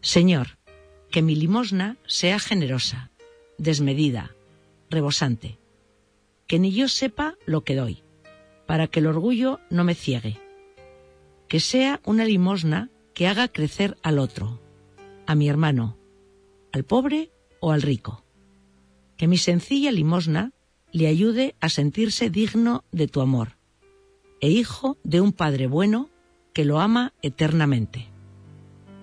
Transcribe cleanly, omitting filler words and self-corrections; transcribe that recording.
Señor, que mi limosna sea generosa, desmedida, rebosante, que ni yo sepa lo que doy, para que el orgullo no me ciegue. Que sea una limosna que haga crecer al otro, a mi hermano, al pobre o al rico. Que mi sencilla limosna le ayude a sentirse digno de tu amor, e hijo de un Padre bueno que lo ama eternamente.